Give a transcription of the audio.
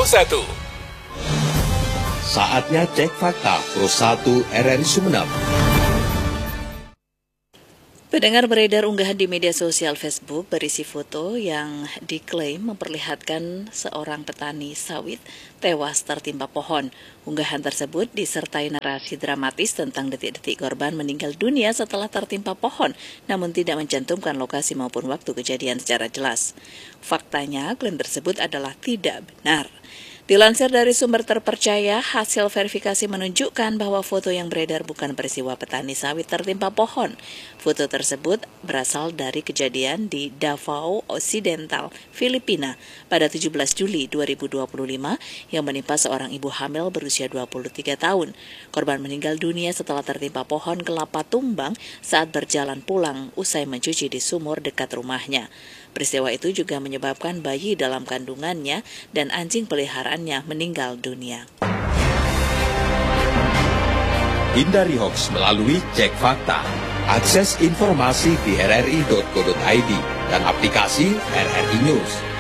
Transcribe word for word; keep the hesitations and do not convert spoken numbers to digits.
Pro satu. Saatnya cek fakta Pro satu R R I Sumeneb. Pendengar, beredar unggahan di media sosial Facebook berisi foto yang diklaim memperlihatkan seorang petani sawit tewas tertimpa pohon. Unggahan tersebut disertai narasi dramatis tentang detik-detik korban meninggal dunia setelah tertimpa pohon, namun tidak mencantumkan lokasi maupun waktu kejadian secara jelas. Faktanya, klaim tersebut adalah tidak benar. Dilansir dari sumber terpercaya, hasil verifikasi menunjukkan bahwa foto yang beredar bukan peristiwa petani sawit tertimpa pohon. Foto tersebut berasal dari kejadian di Davao Occidental, Filipina pada tujuh belas Juli dua ribu dua puluh lima yang menimpa seorang ibu hamil berusia dua puluh tiga tahun. Korban meninggal dunia setelah tertimpa pohon kelapa tumbang saat berjalan pulang usai mencuci di sumur dekat rumahnya. Peristiwa itu juga menyebabkan bayi dalam kandungannya dan anjing peliharaannya meninggal dunia. Hindari hoaks melalui Cek Fakta. Akses informasi di r r i titik co titik i d dan aplikasi R R I News.